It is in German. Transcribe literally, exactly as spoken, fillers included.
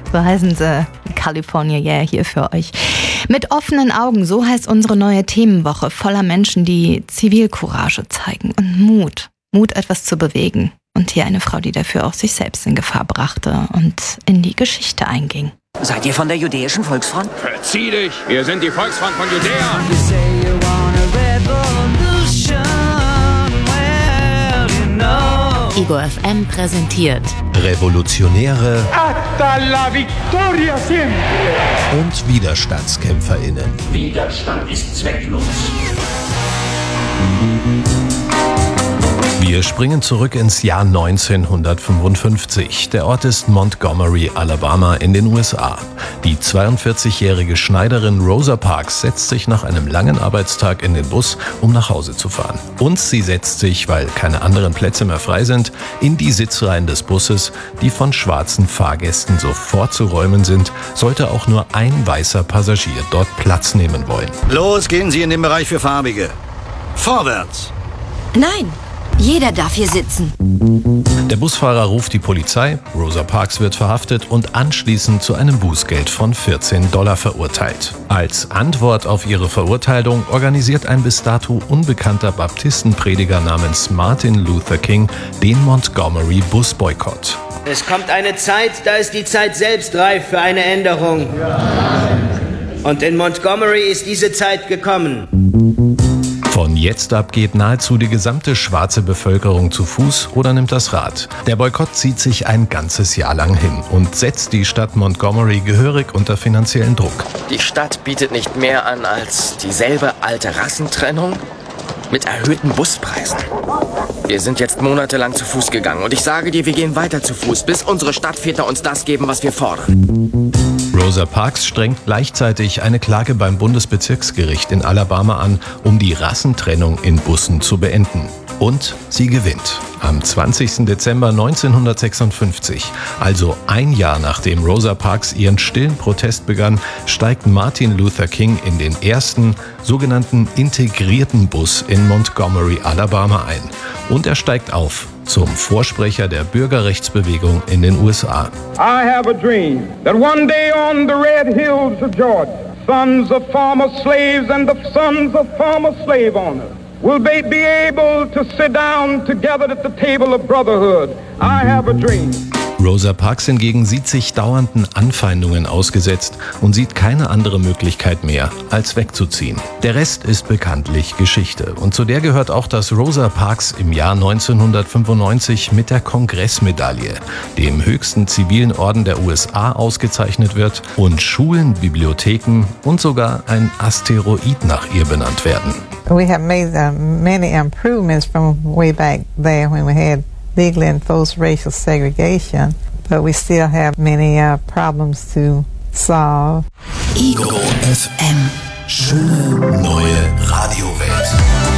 So heißen sie, California Yeah, hier für euch. Mit offenen Augen, so heißt unsere neue Themenwoche, voller Menschen, die Zivilcourage zeigen und Mut. Mut, etwas zu bewegen. Und hier eine Frau, die dafür auch sich selbst in Gefahr brachte und in die Geschichte einging. Seid ihr von der Judäischen Volksfront? Verzieh dich! Wir sind die Volksfront von Judäa! Ego F M präsentiert Revolutionäre Hasta la victoria siempre. und WiderstandskämpferInnen. Widerstand ist zwecklos. Wir springen zurück ins Jahr neunzehnhundertfünfundfünfzig. Der Ort ist Montgomery, Alabama in den U S A. Die zweiundvierzigjährige Schneiderin Rosa Parks setzt sich nach einem langen Arbeitstag in den Bus, um nach Hause zu fahren. Und sie setzt sich, weil keine anderen Plätze mehr frei sind, in die Sitzreihen des Busses, die von schwarzen Fahrgästen sofort zu räumen sind, sollte auch nur ein weißer Passagier dort Platz nehmen wollen. Los, gehen Sie in den Bereich für Farbige. Vorwärts! Nein, jeder darf hier sitzen. Der Busfahrer ruft die Polizei, Rosa Parks wird verhaftet und anschließend zu einem Bußgeld von vierzehn Dollar verurteilt. Als Antwort auf ihre Verurteilung organisiert ein bis dato unbekannter Baptistenprediger namens Martin Luther King den Montgomery Busboykott. Es kommt eine Zeit, da ist die Zeit selbst reif für eine Änderung. Und in Montgomery ist diese Zeit gekommen. Von jetzt ab geht nahezu die gesamte schwarze Bevölkerung zu Fuß oder nimmt das Rad. Der Boykott zieht sich ein ganzes Jahr lang hin und setzt die Stadt Montgomery gehörig unter finanziellen Druck. Die Stadt bietet nicht mehr an als dieselbe alte Rassentrennung mit erhöhten Buspreisen. Wir sind jetzt monatelang zu Fuß gegangen und ich sage dir, wir gehen weiter zu Fuß, bis unsere Stadtväter uns das geben, was wir fordern. Rosa Parks strengt gleichzeitig eine Klage beim Bundesbezirksgericht in Alabama an, um die Rassentrennung in Bussen zu beenden. Und sie gewinnt. Am zwanzigsten Dezember neunzehnhundertsechsundfünfzig, also ein Jahr nachdem Rosa Parks ihren stillen Protest begann, steigt Martin Luther King in den ersten sogenannten integrierten Bus in Montgomery, Alabama ein. Und er steigt auf zum Vorsprecher der Bürgerrechtsbewegung in den U S A. I have a dream that one day on the red hills of Georgia, sons of former slaves and the sons of former slave owners will be, be able to sit down together at the table of brotherhood. I have a dream. Rosa Parks hingegen sieht sich dauernden Anfeindungen ausgesetzt und sieht keine andere Möglichkeit mehr, als wegzuziehen. Der Rest ist bekanntlich Geschichte. Und zu der gehört auch, dass Rosa Parks im Jahr neunzehnhundertfünfundneunzig mit der Kongressmedaille, dem höchsten zivilen Orden der U S A, ausgezeichnet wird und Schulen, Bibliotheken und sogar ein Asteroid nach ihr benannt werden. We have made uh, many improvements from way back there when we had legally enforced racial segregation, but we still have many uh, problems to solve. Ego F M. Schöne neue Radiowelt.